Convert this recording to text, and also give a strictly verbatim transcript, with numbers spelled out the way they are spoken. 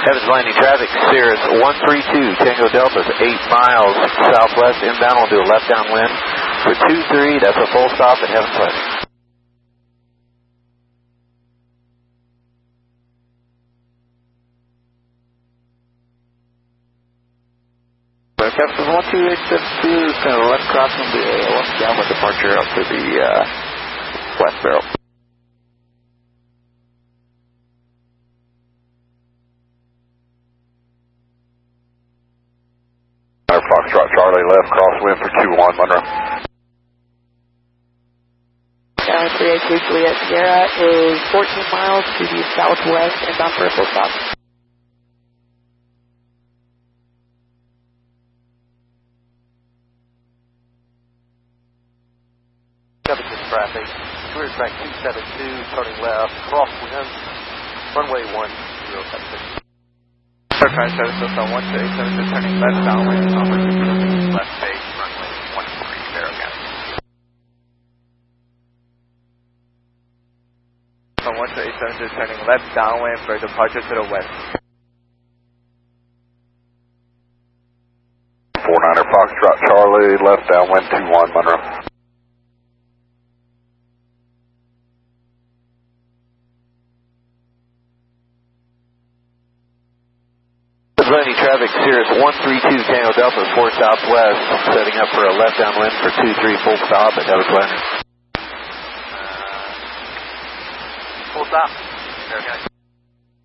Evans Landing traffic, Cirrus one three two, Tango Delta is eight miles southwest inbound. We'll do a left downwind for two three, that's a full stop at Evans Landing. Captain one two eight seven two, kind of left crossing the left downwind departure up to the uh, west barrel. Foxtrot Charlie left crosswind for two one, Monroe. Tower three eight two Juliet Sierra is fourteen miles to the southwest inbound for a full stop. Covington traffic, career track two seven two, turning left, crosswind, runway one zero seven six. Aircraft service on one two eight seven two, turning left downwind, opposite left base, runway one three zero again. On one two eight seven two, turning left downwind for departure to the west. four niner Foxtrot Charlie left downwind two one, Monroe. Landing traffic, Cirrus one three two, Tango Delta is four southwest, setting up for a left downwind for two three, full stop at Evans Landing. Full stop.